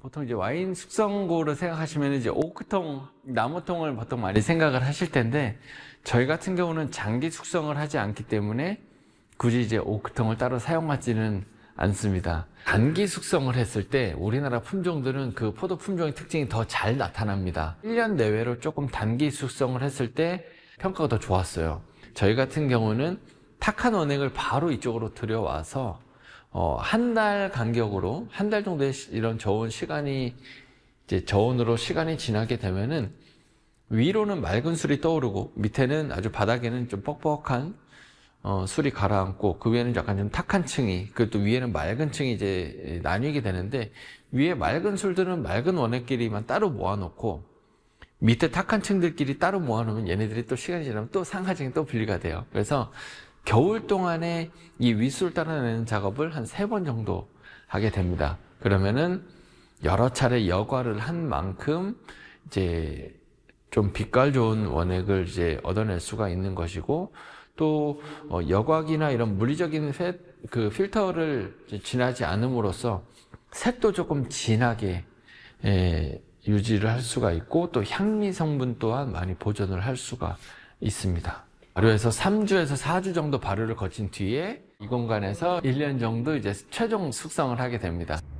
보통 이제 와인 숙성고를 생각하시면 이제 오크통, 나무통을 보통 많이 생각을 하실 텐데, 저희 같은 경우는 장기 숙성을 하지 않기 때문에 굳이 이제 오크통을 따로 사용하지는 않습니다. 단기 숙성을 했을 때 우리나라 품종들은 그 포도 품종의 특징이 더 잘 나타납니다. 1년 내외로 조금 단기 숙성을 했을 때 평가가 더 좋았어요. 저희 같은 경우는 탁한 원액을 바로 이쪽으로 들여와서 한 달 간격으로 한 달 정도의 이런 저온 시간이 이제 저온으로 시간이 지나게 되면은 위로는 맑은 술이 떠오르고 밑에는 아주 바닥에는 좀 뻑뻑한 술이 가라앉고 그 위에는 약간 좀 탁한 층이, 그리고 또 위에는 맑은 층이 이제 나뉘게 되는데, 위에 맑은 술들은 맑은 원액끼리만 따로 모아놓고 밑에 탁한 층들끼리 따로 모아놓으면 얘네들이 또 시간이 지나면 또 상하층이 또 분리가 돼요. 그래서 겨울 동안에 이 윗술 따라내는 작업을 한 3번 정도 하게 됩니다. 그러면은 여러 차례 여과를 한 만큼 이제 좀 빛깔 좋은 원액을 이제 얻어낼 수가 있는 것이고, 또 여과기나 이런 물리적인 그 필터를 지나지 않음으로써 색도 조금 진하게 유지를 할 수가 있고, 또 향미 성분 또한 많이 보존을 할 수가 있습니다. 발효해서 3주에서 4주 정도 발효를 거친 뒤에 이 공간에서 1년 정도 이제 최종 숙성을 하게 됩니다.